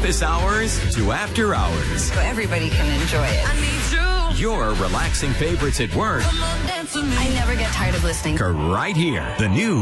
office hours to after hours. So everybody can enjoy it. I need you. Your relaxing favorites at work Come on, dance with me. I never get tired of listening. are right here. The new